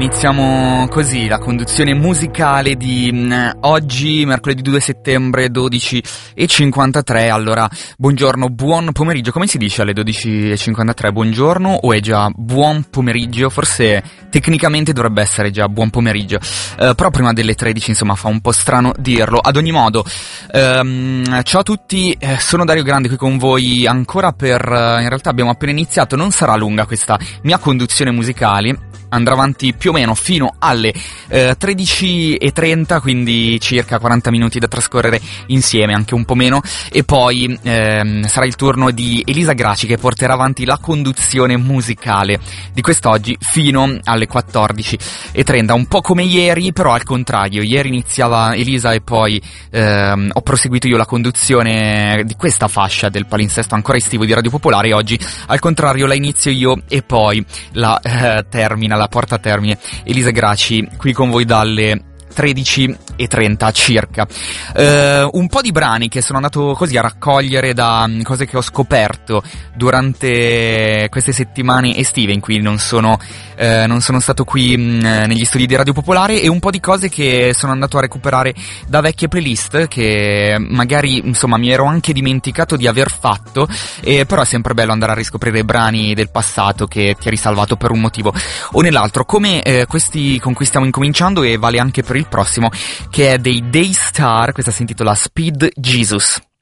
iniziamo così la conduzione musicale di oggi, mercoledì 2 settembre, 12:53. Allora, buongiorno, buon pomeriggio. Come si dice alle 12:53? Buongiorno o è già buon pomeriggio? Forse tecnicamente dovrebbe essere già buon pomeriggio, però prima delle 13, insomma, fa un po' strano dirlo. Ad ogni modo, ciao a tutti, sono Dario Grande qui con voi ancora in realtà abbiamo appena iniziato, non sarà lunga questa mia conduzione musicale. Andrà avanti più o meno fino alle 13:30, quindi circa 40 minuti da trascorrere insieme, anche un po' meno, e poi sarà il turno di Elisa Graci che porterà avanti la conduzione musicale di quest'oggi fino alle 14:30, un po' come ieri, però al contrario. Ieri iniziava Elisa e poi ho proseguito io la conduzione di questa fascia del palinsesto ancora estivo di Radio Popolare, e oggi al contrario la inizio io e poi la porta a termine Elisa Graci qui con voi dalle 13:30 circa. Un po' di brani che sono andato così a raccogliere da cose che ho scoperto durante queste settimane estive in cui non sono stato qui negli studi di Radio Popolare, e un po' di cose che sono andato a recuperare da vecchie playlist che magari, insomma, mi ero anche dimenticato di aver fatto, però è sempre bello andare a riscoprire brani del passato che ti hai risalvato per un motivo o nell'altro, come questi con cui stiamo incominciando, e vale anche per il prossimo, che è dei Daystar. Questa si intitola Speed Jesus.